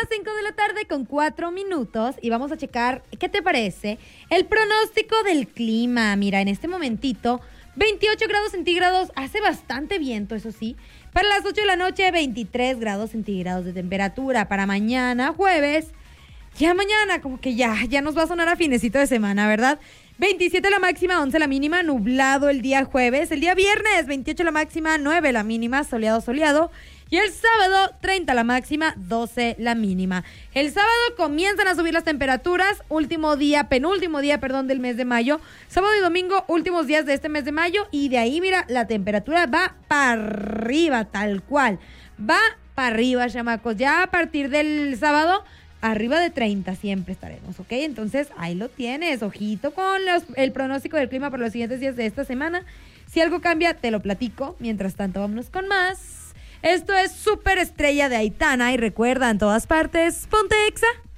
las 5 de la tarde con 4 minutos y vamos a checar, ¿qué te parece? El pronóstico del clima. Mira, en este momentito, 28 grados centígrados, hace bastante viento, eso sí. Para las 8 de la noche, 23 grados centígrados de temperatura. Para mañana, jueves, ya mañana como que ya nos va a sonar a finecito de semana, ¿verdad? 27 la máxima, 11 la mínima, nublado el día jueves. El día viernes, 28 la máxima, 9 la mínima, soleado. Y el sábado, 30 la máxima, 12 la mínima. El sábado comienzan a subir las temperaturas, penúltimo día, del mes de mayo. Sábado y domingo, últimos días de este mes de mayo. Y de ahí, mira, la temperatura va para arriba, tal cual. Va para arriba, chamacos. Ya a partir del sábado, arriba de 30 siempre estaremos, ¿ok? Entonces, ahí lo tienes. Ojito con el pronóstico del clima para los siguientes días de esta semana. Si algo cambia, te lo platico. Mientras tanto, vámonos con más. Esto es Súper Estrella de Aitana y recuerda, en todas partes, ponte Exa.